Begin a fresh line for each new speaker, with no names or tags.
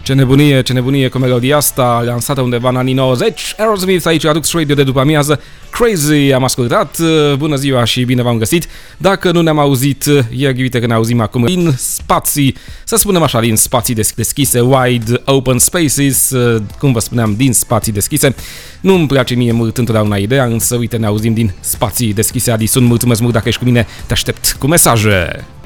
Ce nebunie cu melodia asta, lansată undeva în anii 90. Aerosmith aici, Adux Radio de după amiază. Crazy am ascultat. Bună ziua și bine v-am găsit. Dacă nu ne-am auzit ieri, uite că ne auzim acum din spații, să spunem așa, din spații deschise, wide open spaces, cum vă spuneam, din spații deschise. Nu-mi place mie mult întotdeauna ideea, însă uite, ne auzim din spații deschise. Adi, sunt mulțumesc mult dacă ești cu mine, te aștept cu mesaje.